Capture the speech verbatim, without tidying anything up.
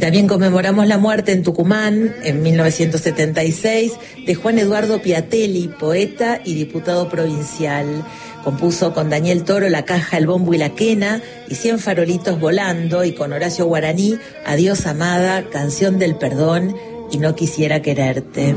también conmemoramos la muerte en Tucumán, en mil novecientos setenta y seis, de Juan Eduardo Piatelli, poeta y diputado provincial. Compuso con Daniel Toro La caja, el bombo y la quena, y Cien farolitos volando, y con Horacio Guaraní, Adiós amada, Canción del perdón y No quisiera quererte.